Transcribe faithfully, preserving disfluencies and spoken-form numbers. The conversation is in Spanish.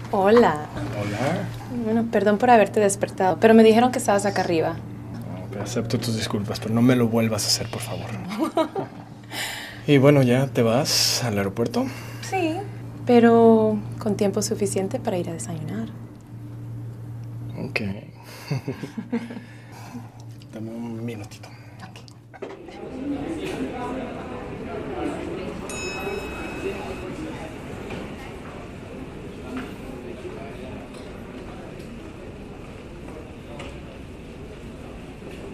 Hola. Hola. Bueno, perdón por haberte despertado, pero me dijeron que estabas acá arriba. Ok, acepto tus disculpas, pero no me lo vuelvas a hacer, por favor. Y bueno, ¿ya te vas al aeropuerto? Sí, pero con tiempo suficiente para ir a desayunar. Ok. Dame un minutito. Ok.